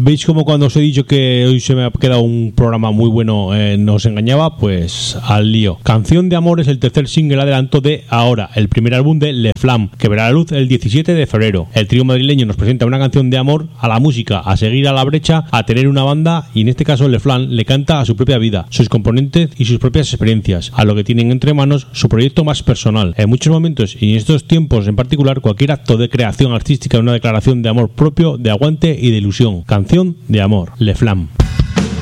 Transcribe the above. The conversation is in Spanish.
¿Veis como cuando os he dicho que hoy se me ha quedado un programa muy bueno no os engañaba? Pues al lío. Canción de Amor es el tercer single adelanto de Ahora, el primer álbum de Le Flam, que verá la luz el 17 de febrero. El trío madrileño nos presenta una canción de amor a la música, a seguir a la brecha, a tener una banda, y en este caso Le Flam le canta a su propia vida, sus componentes y sus propias experiencias, a lo que tienen entre manos su proyecto más personal. En muchos momentos y en estos tiempos en particular, cualquier acto de creación artística es una declaración de amor propio, de aguante y de ilusión. Canción de Amor, Le Flam.